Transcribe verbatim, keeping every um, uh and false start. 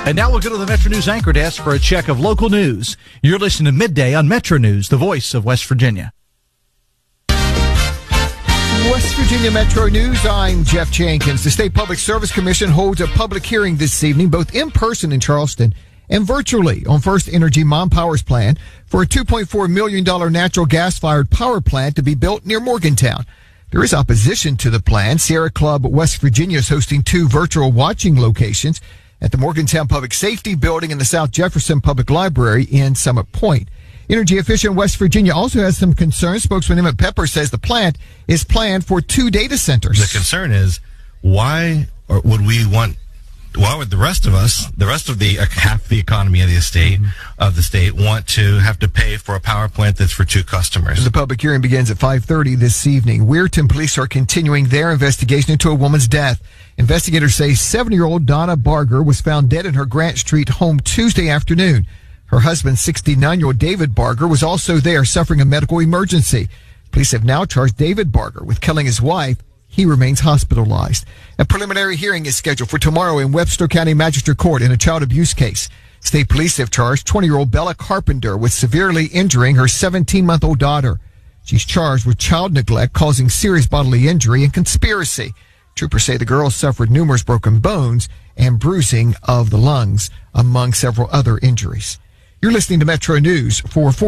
And now we'll go to the Metro News anchor desk for a check of local news. You're listening to Midday on Metro News, the voice of West Virginia. West Virginia Metro News, I'm Jeff Jenkins. The State Public Service Commission holds a public hearing this evening, both in person in Charleston and virtually on First Energy Mom Power's plan for a two point four million dollars natural gas-fired power plant to be built near Morgantown. There is opposition to the plan. Sierra Club West Virginia is hosting two virtual watching locations at the Morgantown Public Safety Building and the South Jefferson Public Library in Summit Point. Energy Efficient West Virginia also has some concerns. Spokesman Emmett Pepper says the plant is planned for two data centers. The concern is, why or would we want, why would the rest of us, the rest of the uh, half the economy of the state, mm-hmm. of the state, want to have to pay for a power plant that's for two customers? The public hearing begins at five thirty this evening. Weirton police are continuing their investigation into a woman's death. Investigators say seventy-year-old Donna Barger was found dead in her Grant Street home Tuesday afternoon. Her husband, sixty-nine-year-old David Barger, was also there suffering a medical emergency. Police have now charged David Barger with killing his wife. He remains hospitalized. A preliminary hearing is scheduled for tomorrow in Webster County Magistrate Court in a child abuse case. State police have charged twenty-year-old Bella Carpenter with severely injuring her seventeen-month-old daughter. She's charged with child neglect causing serious bodily injury and conspiracy. Troopers say the girl suffered numerous broken bones and bruising of the lungs, among several other injuries. You're listening to Metro News for